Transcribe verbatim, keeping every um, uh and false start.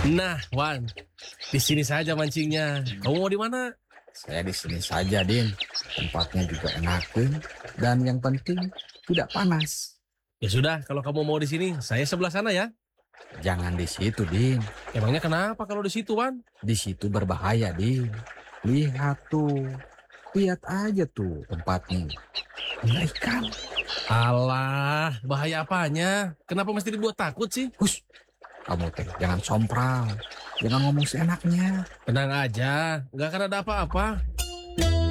Nah, Wan, di sini saja mancingnya. Kamu mau di mana? Saya di sini saja, Din. Tempatnya juga enakan dan yang penting tidak panas. Ya sudah, kalau kamu mau di sini, saya sebelah sana ya. Jangan di situ, Din. Emangnya kenapa kalau di situ, Wan? Di situ berbahaya, Din. Lihat tuh. Lihat aja tuh tempatnya. Ada ikan. Alah, bahaya apanya? Kenapa mesti dibuat takut sih? Hus, kamu teh jangan sompral. Jangan ngomong seenaknya. Tenang aja, nggak akan ada apa-apa.